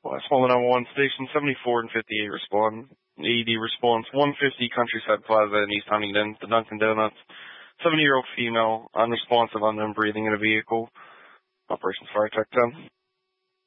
Last one, 1, Station 74 and 58 respond. AED response 150 Countryside Plaza in East Huntington, the Dunkin' Donuts. 70-year-old female, unresponsive, unknown, breathing in a vehicle. Operations Fire Tech 10.